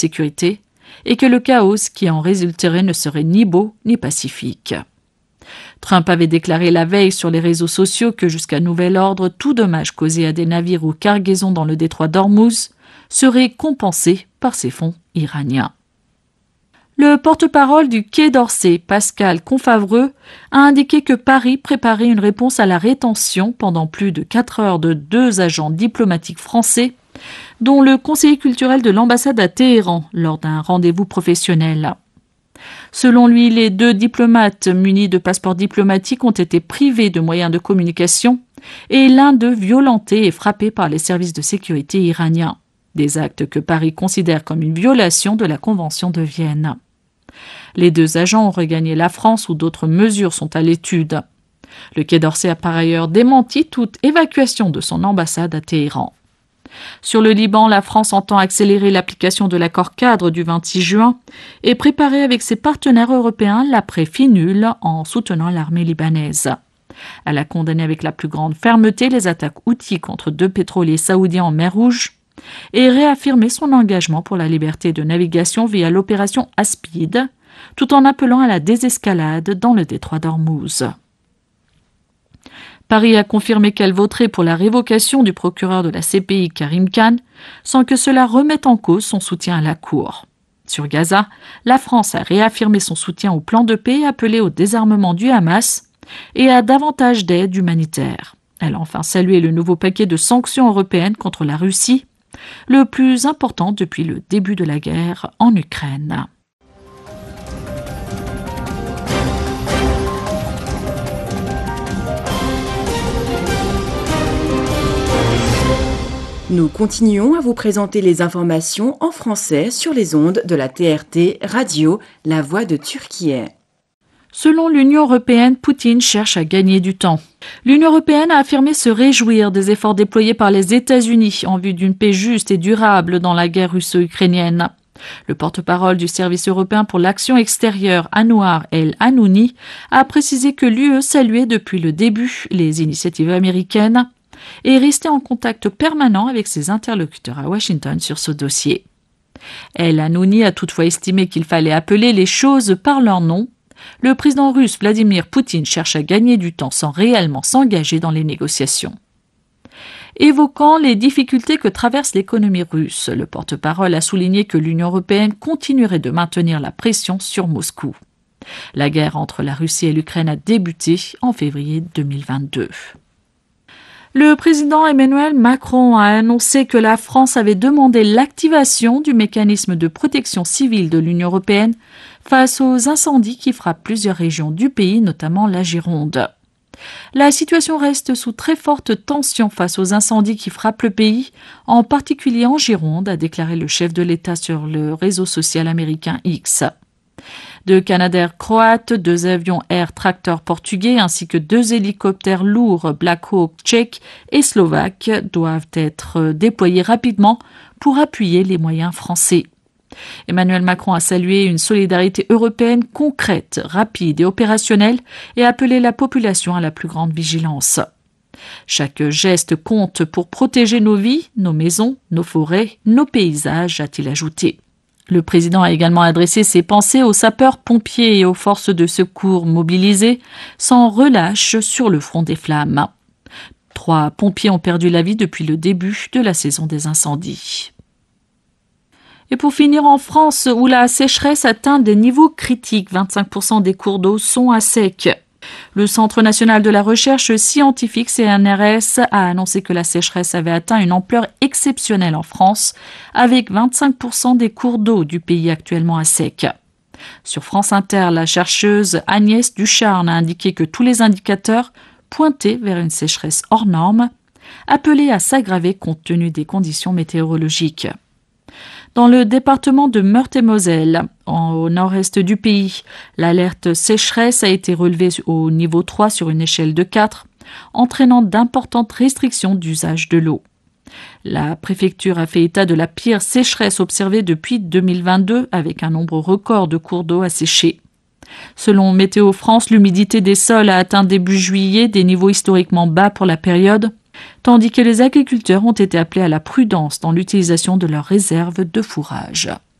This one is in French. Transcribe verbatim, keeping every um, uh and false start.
sécurité et que le chaos qui en résulterait ne serait ni beau ni pacifique. Trump avait déclaré la veille sur les réseaux sociaux que jusqu'à nouvel ordre, tout dommage causé à des navires ou cargaisons dans le détroit d'Ormuz serait compensé par ces fonds iraniens. Le porte-parole du Quai d'Orsay, Pascal Confavreux, a indiqué que Paris préparait une réponse à la rétention pendant plus de quatre heures de deux agents diplomatiques français, dont le conseiller culturel de l'ambassade à Téhéran lors d'un rendez-vous professionnel. Selon lui, les deux diplomates munis de passeports diplomatiques ont été privés de moyens de communication et l'un d'eux violenté et frappé par les services de sécurité iraniens. Des actes que Paris considère comme une violation de la Convention de Vienne. Les deux agents ont regagné la France où d'autres mesures sont à l'étude. Le Quai d'Orsay a par ailleurs démenti toute évacuation de son ambassade à Téhéran. Sur le Liban, la France entend accélérer l'application de l'accord cadre du vingt-six juin et préparer avec ses partenaires européens l'après-finule en soutenant l'armée libanaise. Elle a condamné avec la plus grande fermeté les attaques houthis contre deux pétroliers saoudiens en mer Rouge et réaffirmé son engagement pour la liberté de navigation via l'opération Aspide, tout en appelant à la désescalade dans le détroit d'Ormuz. Paris a confirmé qu'elle voterait pour la révocation du procureur de la C P I Karim Khan, sans que cela remette en cause son soutien à la Cour. Sur Gaza, la France a réaffirmé son soutien au plan de paix appelé au désarmement du Hamas et à davantage d'aide humanitaire. Elle a enfin salué le nouveau paquet de sanctions européennes contre la Russie, le plus important depuis le début de la guerre en Ukraine. Nous continuons à vous présenter les informations en français sur les ondes de la T R T Radio, la voix de Turquie. Selon l'Union européenne, Poutine cherche à gagner du temps. L'Union européenne a affirmé se réjouir des efforts déployés par les États-Unis en vue d'une paix juste et durable dans la guerre russo-ukrainienne. Le porte-parole du Service européen pour l'action extérieure, Anouar El Hanouni, a précisé que l'U E saluait depuis le début les initiatives américaines et restait en contact permanent avec ses interlocuteurs à Washington sur ce dossier. El Hanouni a toutefois estimé qu'il fallait appeler les choses par leur nom. Le président russe Vladimir Poutine cherche à gagner du temps sans réellement s'engager dans les négociations. Évoquant les difficultés que traverse l'économie russe, le porte-parole a souligné que l'Union européenne continuerait de maintenir la pression sur Moscou. La guerre entre la Russie et l'Ukraine a débuté en février deux mille vingt-deux. Le président Emmanuel Macron a annoncé que la France avait demandé l'activation du mécanisme de protection civile de l'Union européenne face aux incendies qui frappent plusieurs régions du pays, notamment la Gironde. La situation reste sous très forte tension face aux incendies qui frappent le pays, en particulier en Gironde, a déclaré le chef de l'État sur le réseau social américain X. Deux Canadair croates, deux avions Air Tractor portugais ainsi que deux hélicoptères lourds Black Hawk tchèques et slovaques doivent être déployés rapidement pour appuyer les moyens français. Emmanuel Macron a salué une solidarité européenne concrète, rapide et opérationnelle et appelé la population à la plus grande vigilance. Chaque geste compte pour protéger nos vies, nos maisons, nos forêts, nos paysages, a-t-il ajouté. Le président a également adressé ses pensées aux sapeurs-pompiers et aux forces de secours mobilisées sans relâche sur le front des flammes. Trois pompiers ont perdu la vie depuis le début de la saison des incendies. Et pour finir, en France, où la sécheresse atteint des niveaux critiques, vingt-cinq pour cent des cours d'eau sont à sec. Le Centre national de la recherche scientifique, C N R S, a annoncé que la sécheresse avait atteint une ampleur exceptionnelle en France, avec vingt-cinq pour cent des cours d'eau du pays actuellement à sec. Sur France Inter, la chercheuse Agnès Ducharne a indiqué que tous les indicateurs pointaient vers une sécheresse hors norme, appelée à s'aggraver compte tenu des conditions météorologiques. Dans le département de Meurthe-et-Moselle, au nord-est du pays, l'alerte sécheresse a été relevée au niveau trois sur une échelle de quatre, entraînant d'importantes restrictions d'usage de l'eau. La préfecture a fait état de la pire sécheresse observée depuis deux mille vingt-deux, avec un nombre record de cours d'eau asséchés. Selon Météo France, l'humidité des sols a atteint début juillet des niveaux historiquement bas pour la période, tandis que les agriculteurs ont été appelés à la prudence dans l'utilisation de leurs réserves de fourrage.